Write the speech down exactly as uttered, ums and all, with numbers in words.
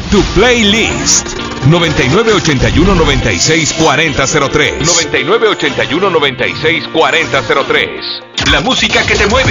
Tu playlist. noventa y nueve ochenta y uno noventa y seis cuarenta cero tres. noventa y nueve ochenta y uno noventa y seis cuarenta cero tres. La música que te mueve.